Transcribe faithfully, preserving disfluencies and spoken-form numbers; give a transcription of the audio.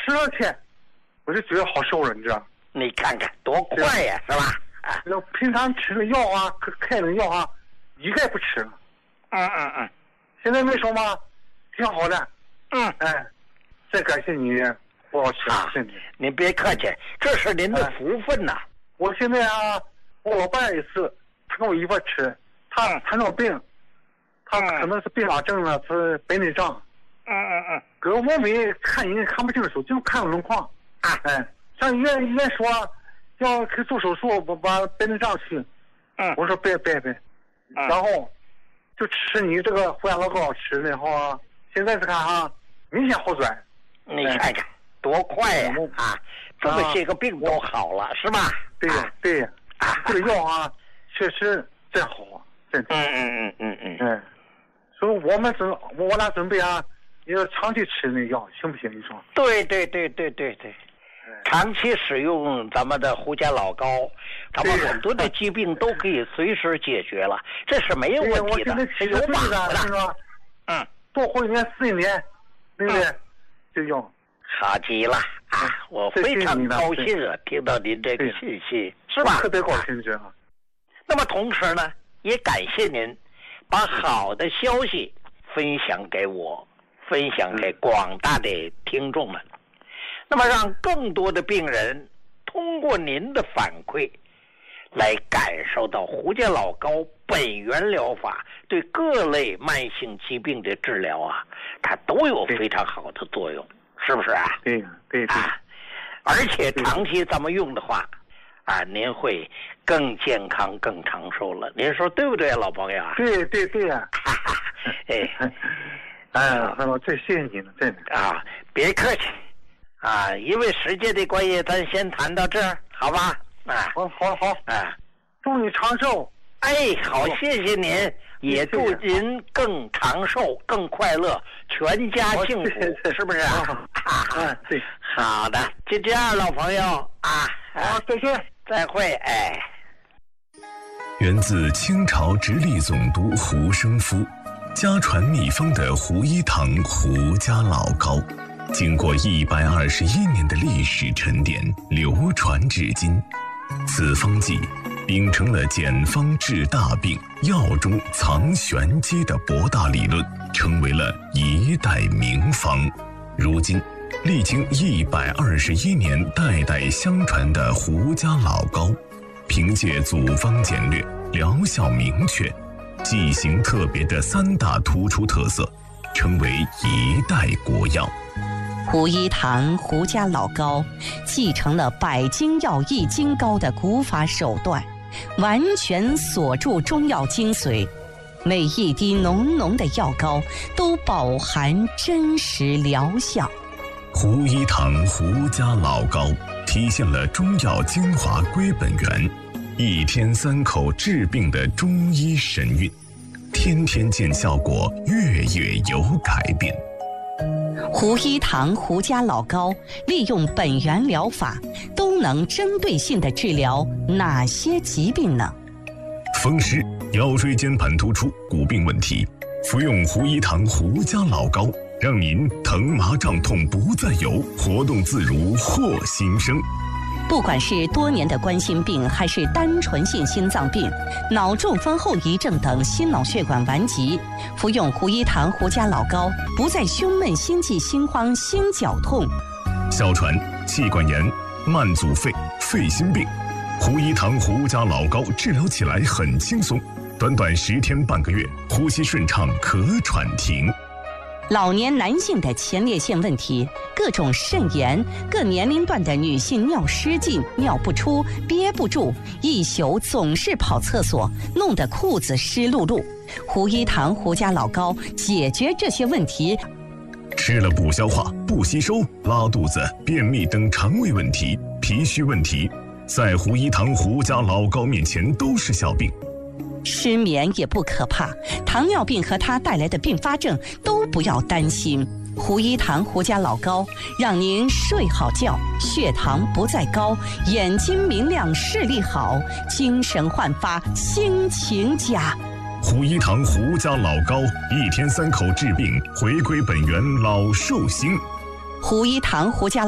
吃了去，我就觉得好受了，你知道？ 你看看多快呀，是吧？ 啊，那平常吃的药啊，开的药啊，一概不吃了。 嗯嗯嗯。 现在没说嘛，挺好的。 嗯。 哎，再感谢你，我老师， 啊，您别客气，这是您的福分呐、哎。 我现在啊，我老伴也是，他跟我一块吃，他嗯、 他那病，他可能是并发症了，是白内障。 嗯嗯嗯。 可我们看人看不清楚，就看轮廓。 啊， 哎，上医院医院说要去做手术，我把白内障去。 嗯。 我说别别别， 嗯、 然后就吃你这个胡牙老膏吃的话，现在是看哈，明显好转。 你看看、哎、多快呀！啊，这么些个病都好了，啊、是吧？ 对呀、啊、对呀、啊，啊，这个药啊，确实真好啊，真的。 嗯嗯嗯嗯嗯。 嗯，所以我们准我俩准备啊，要长期吃那药，行不行？你说？ 对对对对对对。长期使用咱们的胡家老膏，咱们很多的疾病都可以随时解决了，这是没有问题的，是有把握的， 是吧？ 嗯， 多活一年是一年，对不对？嗯、就用。 好极了啊！我非常高兴啊，听到您这个信息，是吧？ 特别高兴，知道。 那么同时呢，也感谢您把好的消息分享给我，分享给广大的听众们。那么让更多的病人通过您的反馈来感受到胡家老膏本源疗法对各类慢性疾病的治疗啊，它都有非常好的作用，是不是啊？ 对对对、 啊、而且长期咱们用的话啊，您会更健康更长寿了，您说对不对啊，老朋友啊？ 对对对呀、啊！ 哎哎，我最谢谢你了，真的啊，别客气。啊，因为时间的关系，咱先谈到这儿，好吧？啊， 好，好，好， 啊， 祝你长寿。 哎，好，谢谢您，也祝您更长寿、更快乐，全家幸福，是不是啊？ 啊，对， 好的，就这样，老朋友啊， 好，再见， 再会，哎。 源自清朝直隶总督胡生夫，家传秘方的胡一堂胡家老膏。经过一百二十一年的历史沉淀，流传至今。此方剂秉承了简方治大病、药中藏玄机的博大理论，成为了一代名方。如今，历经一百二十一年代代相传的胡家老膏，凭借组方简略、疗效明确、剂型特别的三大突出特色，成为一代国药。 胡一堂胡家老膏继承了百金药益金膏的古法手段，完全锁住中药精髓，每一滴浓浓的药膏都饱含真实疗效。 胡一堂胡家老膏体现了中药精华归本源，一天三口治病的中医神韵，天天见效果，月月有改变。 胡一堂胡家老膏利用本源疗法，都能针对性地治疗哪些疾病呢？ 风湿、腰椎间盘突出、骨病问题，服用胡一堂胡家老膏，让您疼麻胀痛不再有，活动自如获新生。 不管是多年的冠心病，还是单纯性心脏病、脑中风后遗症等心脑血管顽疾，服用胡一堂胡家老膏，不再胸闷、心悸、心慌、心绞痛。 哮喘、气管炎、慢阻肺、肺心病，胡一堂胡家老膏治疗起来很轻松，短短十天半个月，呼吸顺畅，咳喘停。 老年男性的前列腺问题，各种肾炎，各年龄段的女性尿失禁、尿不出、憋不住，一宿总是跑厕所，弄得裤子湿漉漉。胡一堂胡家老膏解决这些问题。 吃了不消化、不吸收、拉肚子、便秘等肠胃问题、脾虚问题，在胡一堂胡家老膏面前都是小病。 失眠也不可怕，糖尿病和它带来的并发症都不要担心。胡一堂胡家老膏让您睡好觉，血糖不再高，眼睛明亮，视力好，精神焕发，心情佳。 胡一堂胡家老膏，一天三口治病，回归本源，老寿星。 胡一堂胡家